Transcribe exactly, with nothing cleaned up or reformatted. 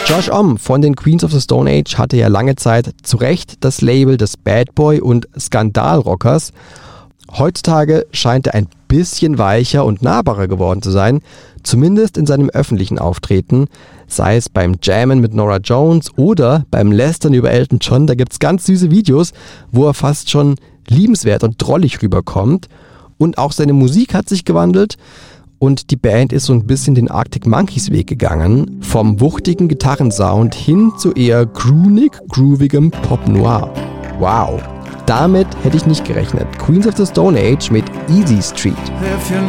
Josh Homme von den Queens of the Stone Age hatte ja lange Zeit zu Recht das Label des Bad Boy und Skandalrockers. Heutzutage scheint er ein bisschen weicher und nahbarer geworden zu sein, zumindest in seinem öffentlichen Auftreten, sei es beim Jammen mit Norah Jones oder beim Lästern über Elton John. Da gibt es ganz süße Videos, wo er fast schon liebenswert und drollig rüberkommt. Und auch seine Musik hat sich gewandelt und die Band ist so ein bisschen den Arctic Monkeys Weg gegangen, vom wuchtigen Gitarrensound hin zu eher croonig, groovigem Pop Noir. Wow! Damit hätte ich nicht gerechnet. Queens of the Stone Age mit Easy Street. If you